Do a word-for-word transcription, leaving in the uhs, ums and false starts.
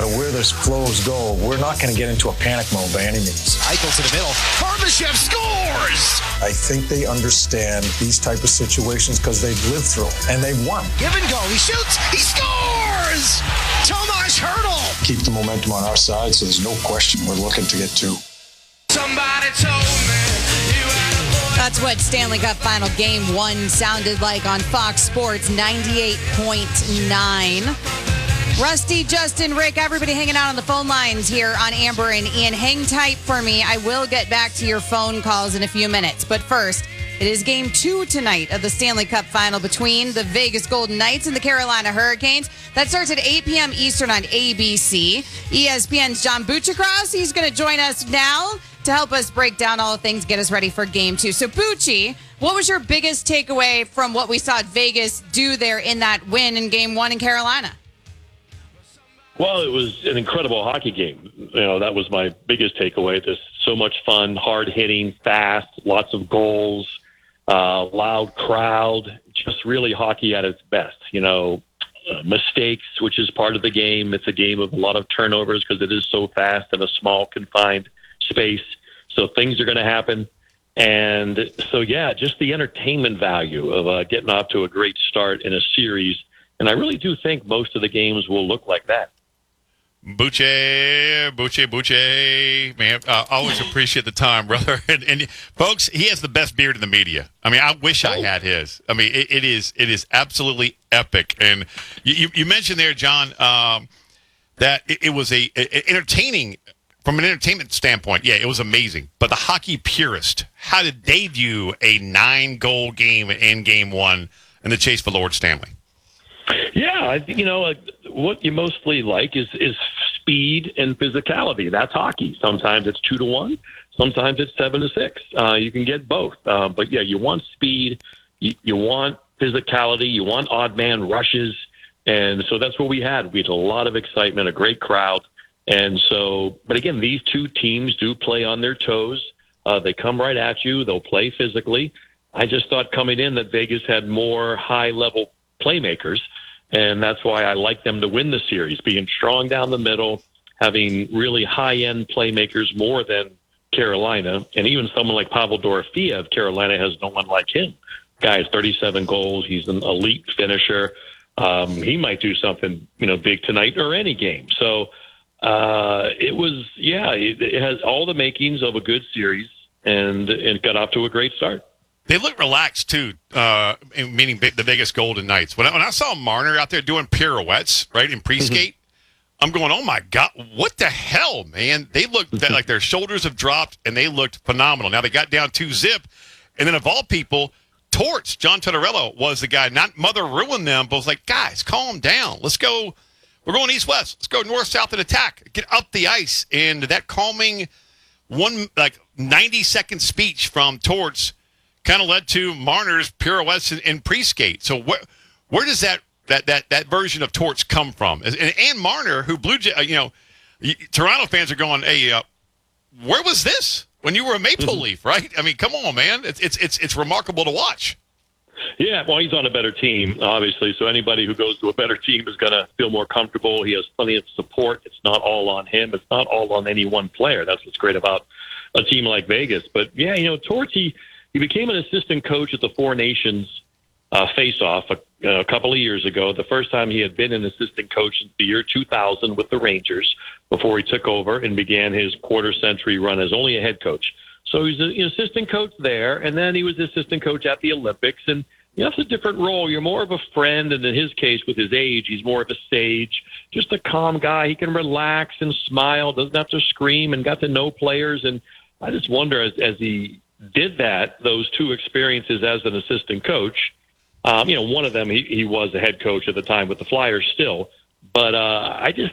where those flows go, we're not going to get into a panic mode by any means. Eichel to the middle. Barbashev scores! I think they understand these type of situations because they've lived through it, and they've won. Give and go. He shoots. He scores! Tomas Hertl! Keep the momentum on our side, so there's no question we're looking to get two. Somebody told me you had a boy. That's what Stanley Cup Final Game one sounded like on Fox Sports ninety-eight point nine. Rusty, Justin, Rick, everybody hanging out on the phone lines here on Amber and Ian. Hang tight for me. I will get back to your phone calls in a few minutes. But first, it is game two tonight of the Stanley Cup Final between the Vegas Golden Knights and the Carolina Hurricanes. That starts at eight p.m. Eastern on A B C. E S P N's John Buchacross, he's going to join us now to help us break down all the things, get us ready for game two. So, Bucci, what was your biggest takeaway from what we saw Vegas do there in that win in game one in Carolina? Well, it was an incredible hockey game. You know, that was my biggest takeaway. Just so much fun, hard hitting, fast, lots of goals, uh, loud crowd, just really hockey at its best. You know, uh, mistakes, which is part of the game. It's a game of a lot of turnovers because it is so fast in a small, confined space. So things are going to happen. And so, yeah, just the entertainment value of uh, getting off to a great start in a series. And I really do think most of the games will look like that. Buche, Buche, Buche, man, uh, always appreciate the time, brother. And, and folks, he has the best beard in the media. I mean, I wish I had his. I mean, it, it is it is absolutely epic. And you, you mentioned there, John, um, that it, it was a, a entertaining from an entertainment standpoint. Yeah, it was amazing. But the hockey purist, how did they view a nine-goal game in Game One in the chase for Lord Stanley? Yeah, I you know, uh, what you mostly like is is speed and physicality. That's hockey. Sometimes it's two to one. Sometimes it's seven to six. Uh, you can get both. Uh, but yeah, you want speed. You, you want physicality. You want odd man rushes. And so that's what we had. We had a lot of excitement, a great crowd. And so, but again, these two teams do play on their toes. Uh, they come right at you. They'll play physically. I just thought coming in that Vegas had more high level playmakers. And that's why I like them to win the series, being strong down the middle, having really high-end playmakers more than Carolina. And even someone like Pavel Dorofeev, Carolina has no one like him. Guy has thirty-seven goals. He's an elite finisher. Um, he might do something, you know, big tonight or any game. So uh, it was, yeah, it, it has all the makings of a good series, and it got off to a great start. They look relaxed, too, uh, meaning the Vegas Golden Knights. When I, when I saw Marner out there doing pirouettes, right, in pre-skate, mm-hmm. I'm going, oh, my God, what the hell, man? They looked mm-hmm. like their shoulders have dropped, and they looked phenomenal. Now, they got down two zip, and then of all people, Torts, John Tortorella, was the guy, not Mother ruined them, but was like, guys, calm down. Let's go. We're going east-west. Let's go north-south and attack. Get up the ice. And that calming one, like, ninety-second speech from Torts kind of led to Marner's pirouettes in, in pre-skate. So where where does that that that that version of Torts come from? And, and Marner, who Blue Jay, you know, Toronto fans are going, hey, uh, where was this when you were a Maple mm-hmm. Leaf, right? I mean, come on, man, it's it's it's it's remarkable to watch. Yeah, well, he's on a better team, obviously. So anybody who goes to a better team is going to feel more comfortable. He has plenty of support. It's not all on him. It's not all on any one player. That's what's great about a team like Vegas. But yeah, you know, Torts, he. He became an assistant coach at the Four Nations uh, face-off a, a couple of years ago, the first time he had been an assistant coach since the year two thousand with the Rangers before he took over and began his quarter-century run as only a head coach. So he's an assistant coach there, and then he was assistant coach at the Olympics. And you know, that's a different role. You're more of a friend, and in his case, with his age, he's more of a sage, just a calm guy. He can relax and smile, doesn't have to scream, and got to know players. And I just wonder, as, as he did that, those two experiences as an assistant coach, um, you know, one of them, he, he was a head coach at the time with the Flyers still. But uh, I just